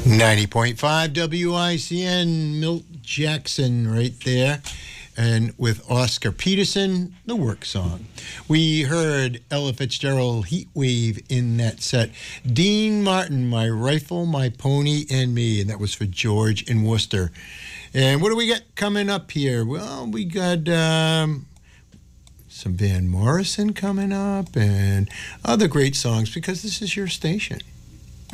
90.5 WICN, Milt Jackson right there. And with Oscar Peterson, the work song. We heard Ella Fitzgerald, Heat Wave in that set. Dean Martin, My Rifle, My Pony, and Me. And that was for George in Worcester. And what do we got coming up here? Well, we got some Van Morrison coming up and other great songs because this is your station.